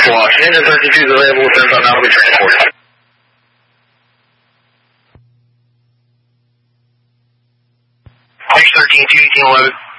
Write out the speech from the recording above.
Squawk. Engine 32 is available with inbound, now will be transported. H13, 21811.